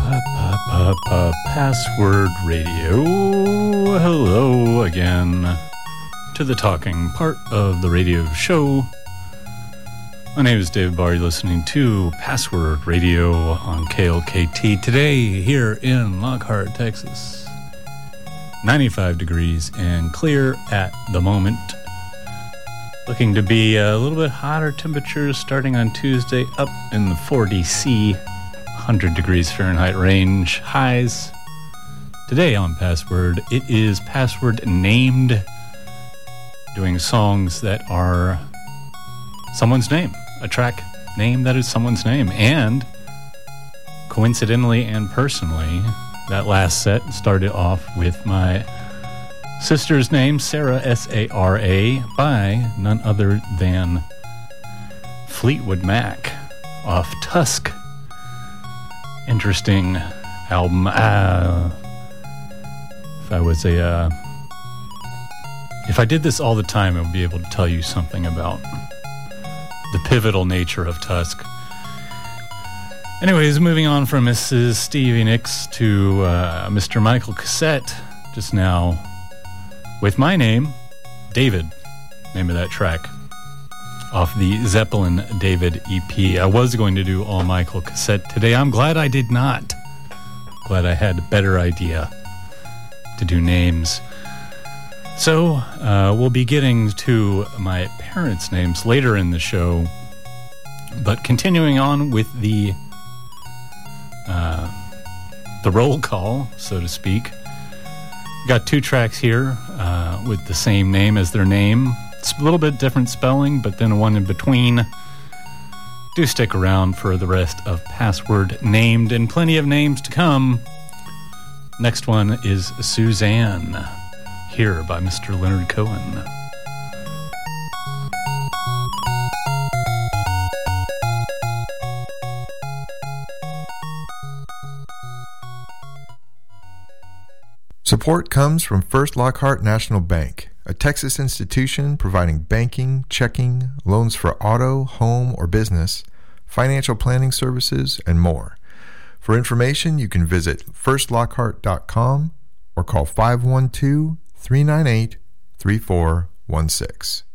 Password Radio. Hello again to the talking part of the radio show. My name is David Barr. You're listening to Password Radio on KLKT today here in Lockhart, Texas. 95 degrees and clear at the moment. Looking to be a little bit hotter temperatures starting on Tuesday, up in the 40 C, 100 degrees Fahrenheit range highs. Today on Password, it is Password named, doing songs that are someone's name, a track name that is someone's name. And coincidentally and personally, that last set started off with my sister's name, Sarah, S-A-R-A, by none other than Fleetwood Mac off Tusk. Interesting album. If I did this all the time, I would be able to tell you something about the pivotal nature of Tusk. Anyways, moving on from Mrs. Stevie Nicks to Mr. Michael Cassette, just now, with my name, David, name of that track, off the Zeppelin David EP. I was going to do all Michael Cassette today. I'm glad I did not. Glad I had a better idea to do names. So, we'll be getting to my parents' names later in the show, but continuing on with the roll call, so to speak. Got two tracks here with the same name as their name. It's a little bit different spelling, but then one in between. Do stick around for the rest of Password Named, and plenty of names to come. Next one is Suzanne, here by Mr. Leonard Cohen. Support comes from First Lockhart National Bank, a Texas institution providing banking, checking, loans for auto, home, or business, financial planning services, and more. For information, you can visit firstlockhart.com or call 512-398-3416.